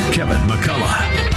Kevin McCullough.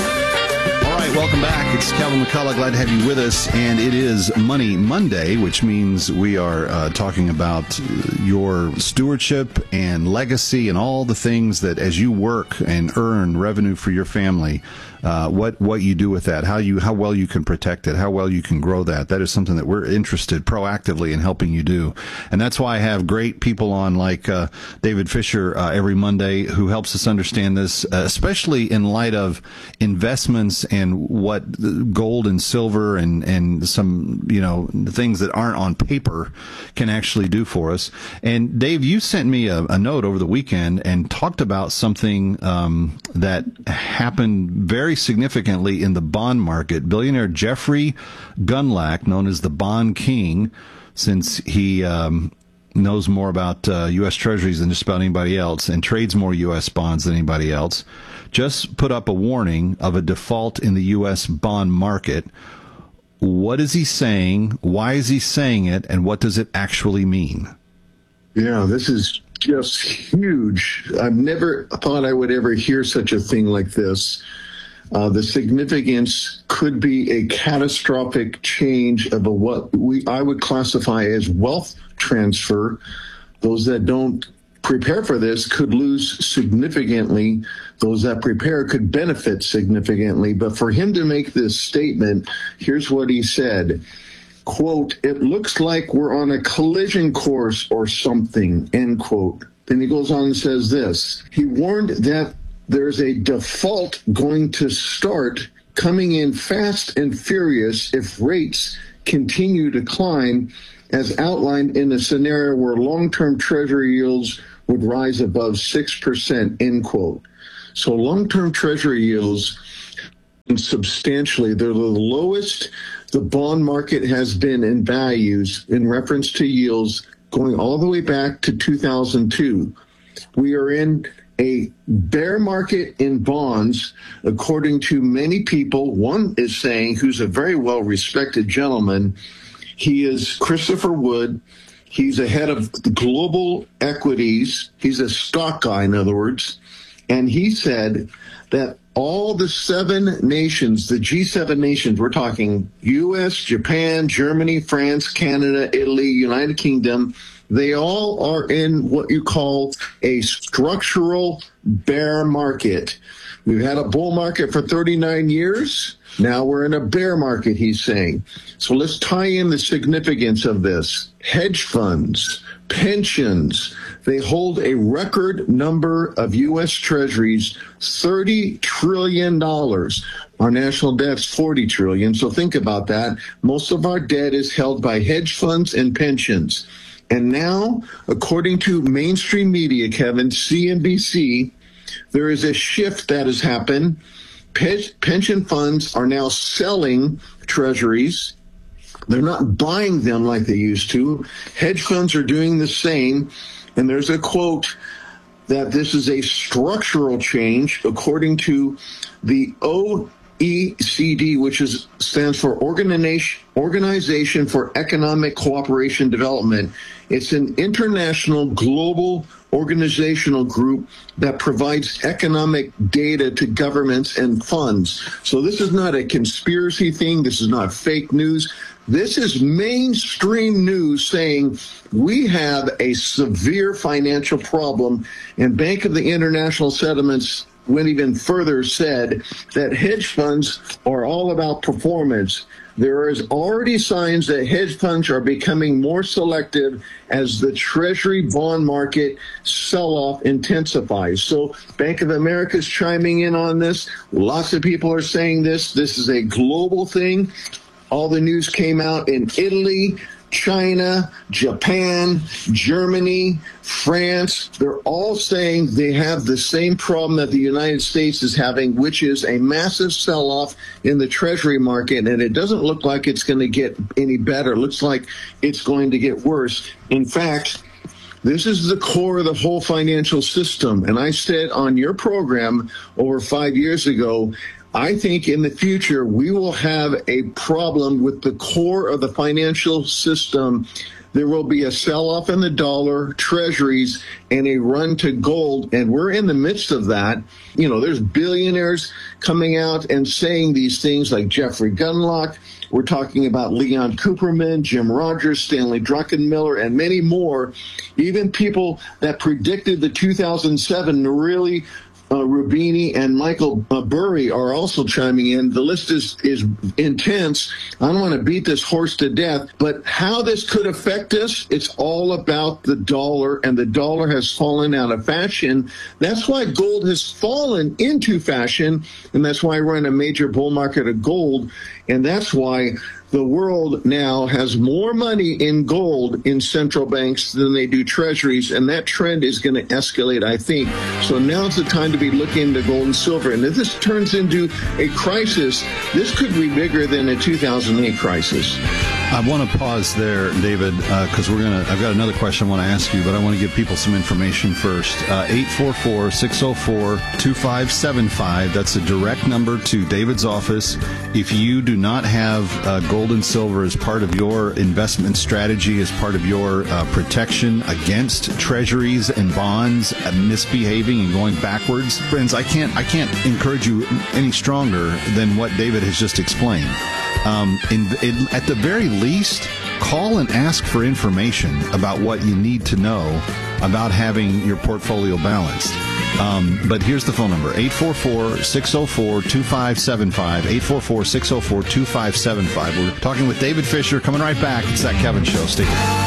All right, welcome back. It's Kevin McCullough. Glad to have you with us. And it is Money Monday, which means we are talking about your stewardship and legacy and all the things that as you work and earn revenue for your family, what you do with that, how well you can protect it, how well you can grow that. That is something that we're interested proactively in helping you do. And that's why I have great people on like David Fisher every Monday who helps us understand this, especially in light of investments and what gold and silver and some, things that aren't on paper can actually do for us. And Dave, you sent me a note over the weekend and talked about something that happened very significantly in the bond market. Billionaire Jeffrey Gundlach, known as the Bond King, since he knows more about U.S. Treasuries than just about anybody else and trades more U.S. bonds than anybody else, just put up a warning of a default in the U.S. bond market. What is he saying? Why is he saying it? And what does it actually mean? Yeah, this is just huge. I've never thought I would ever hear such a thing like this. The significance could be a catastrophic change of what I would classify as wealth transfer. Those that don't prepare for this could lose significantly. Those that prepare could benefit significantly. But for him to make this statement, here's what he said. Quote, "It looks like we're on a collision course or something," end quote. Then he goes on and says this. He warned that there's a default going to start coming in fast and furious if rates continue to climb, as outlined in a scenario where long-term treasury yields would rise above 6%, end quote. So long-term treasury yields, substantially, they're the lowest the bond market has been in values in reference to yields going all the way back to 2002. We are in a bear market in bonds, according to many people. One is saying, who's a very well-respected gentleman, he is Christopher Wood. He's a head of global equities. He's a stock guy, in other words. And he said that all the 7 nations, the G7 nations, we're talking U.S., Japan, Germany, France, Canada, Italy, United Kingdom, they all are in what you call a structural bear market. We've had a bull market for 39 years. Now we're in a bear market, he's saying. So let's tie in the significance of this. Hedge funds, pensions, they hold a record number of U.S. Treasuries, $30 trillion. Our national debt's $40 trillion. So think about that. Most of our debt is held by hedge funds and pensions. And now, according to mainstream media, Kevin, CNBC, there is a shift that has happened. Pension funds are now selling treasuries. They're not buying them like they used to. Hedge funds are doing the same. And there's a quote that this is a structural change, according to the OECD, which stands for Organization for Economic Cooperation and Development. It's an international global organizational group that provides economic data to governments and funds. So this is not a conspiracy thing. This is not fake news. This is mainstream news saying we have a severe financial problem, and Bank of the International Settlements went even further, said that hedge funds are all about performance. There is already signs that hedge funds are becoming more selective as the Treasury bond market sell-off intensifies. So Bank of America is chiming in on this. Lots of people are saying this. This is a global thing. All the news came out in Italy, China, Japan, Germany, France. They're all saying they have the same problem that the United States is having, which is a massive sell-off in the Treasury market. And it doesn't look like it's going to get any better. It looks like it's going to get worse. In fact, this is the core of the whole financial system. And I said on your program over 5 years ago, I think in the future we will have a problem with the core of the financial system there will be a sell-off in the dollar, treasuries, and a run to gold. And we're in the midst of that. You know, there's billionaires coming out and saying these things like Jeffrey Gundlach. We're talking about Leon Cooperman, Jim Rogers, Stanley Druckenmiller, and many more. Even people that predicted the 2007 really Rubini and Michael Burry are also chiming in. The list is intense. I don't want to beat this horse to death, but how this could affect us, it's all about the dollar, and the dollar has fallen out of fashion. That's why gold has fallen into fashion, and that's why we're in a major bull market of gold, and that's why the world now has more money in gold in central banks than they do treasuries, and that trend is going to escalate, I think. So now's the time to be looking into gold and silver. And if this turns into a crisis, this could be bigger than a 2008 crisis. I want to pause there, David, because I've got another question I want to ask you, but I want to give people some information first. 844-604-2575. That's a direct number to David's office. If you do not have gold and silver as part of your investment strategy, as part of your protection against treasuries and bonds misbehaving and going backwards, friends, I can't encourage you any stronger than what David has just explained. At the very least, call and ask for information about what you need to know about having your portfolio balanced. But here's the phone number, 844-604-2575, 844-604-2575. We're talking with David Fisher, coming right back. It's That Kevin Show. Stay tuned.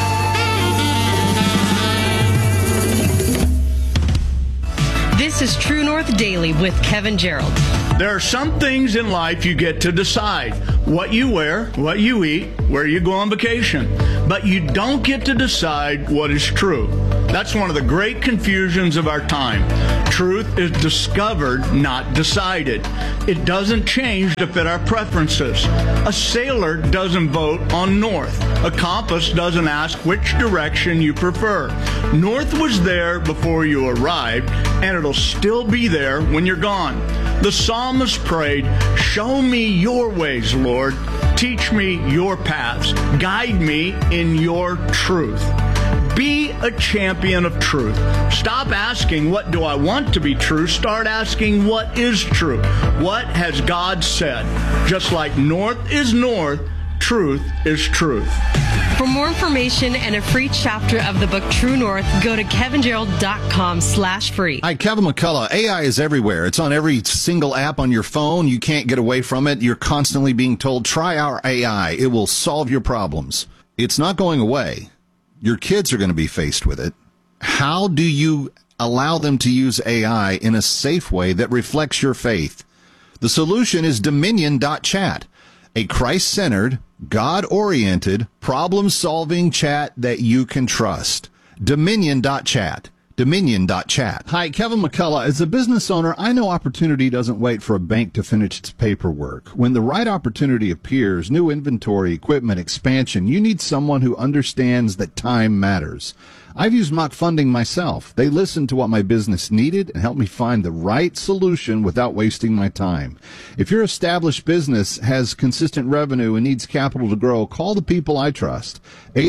This is True North Daily with Kevin Gerald. There are some things in life you get to decide. What you wear, what you eat, where you go on vacation. But you don't get to decide what is true. That's one of the great confusions of our time. Truth is discovered, not decided. It doesn't change to fit our preferences. A sailor doesn't vote on north. A compass doesn't ask which direction you prefer. North was there before you arrived, and it'll still be there when you're gone. The psalmist prayed, "Show me your ways, Lord. Teach me your paths. Guide me in your truth." Be a champion of truth. Stop asking, what do I want to be true? Start asking, what is true? What has God said? Just like north is north, truth is truth. For more information and a free chapter of the book True North, go to kevingerald.com/free. Hi, Kevin McCullough. AI is everywhere. It's on every single app on your phone. You can't get away from it. You're constantly being told, try our AI. It will solve your problems. It's not going away. Your kids are going to be faced with it. How do you allow them to use AI in a safe way that reflects your faith? The solution is Dominion.chat, a Christ-centered, God-oriented, problem-solving chat that you can trust. Dominion.chat. Dominion.chat. Hi, Kevin McCullough. As a business owner, I know opportunity doesn't wait for a bank to finish its paperwork. When the right opportunity appears, new inventory, equipment, expansion, you need someone who understands that time matters. I've used Mock Funding myself. They listened to what my business needed and helped me find the right solution without wasting my time. If your established business has consistent revenue and needs capital to grow, call the people I trust.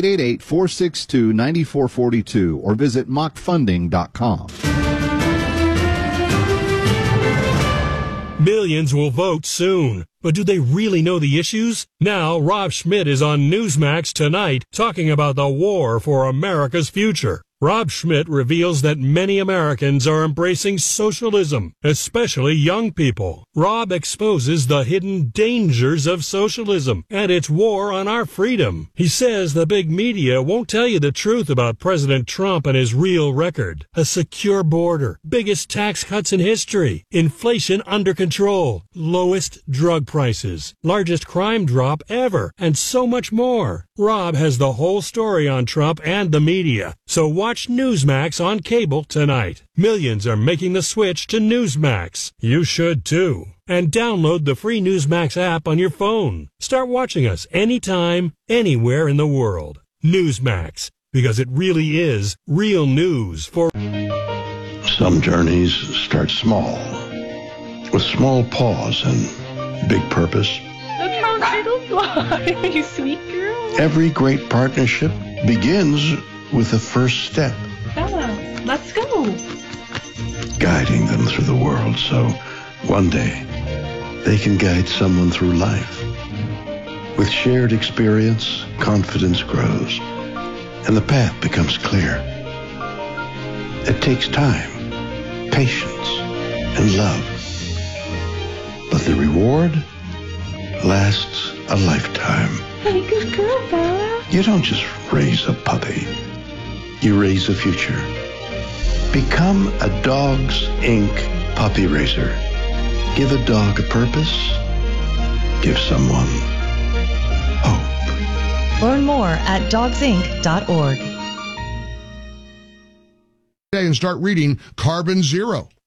888-462-9442 or visit mockfunding.com. Millions will vote soon. But do they really know the issues? Now, Rob Schmidt is on Newsmax tonight talking about the war for America's future. Rob Schmidt reveals that many Americans are embracing socialism, especially young people. Rob exposes the hidden dangers of socialism and its war on our freedom. He says the big media won't tell you the truth about President Trump and his real record. A secure border, biggest tax cuts in history, inflation under control, lowest drug prices, largest crime drop ever, and so much more. Rob has the whole story on Trump and the media. So watch Newsmax on cable tonight. Millions are making the switch to Newsmax. You should too. And download the free Newsmax app on your phone. Start watching us anytime, anywhere in the world. Newsmax, because it really is real news for... Some journeys start small, with small pause and big purpose. Look how little fly, you sweet girl. Every great partnership begins with the first step, Bella, let's go. guiding them through the world so one day they can guide someone through life. With shared experience, confidence grows, and the path becomes clear. It takes time, patience, and love. But the reward lasts a lifetime. Hey, good girl, Bella. You don't just raise a puppy. You raise a future. Become a Dogs Inc. puppy raiser. Give a dog a purpose. Give someone hope. Learn more at dogsinc.org. And start reading Carbon Zero.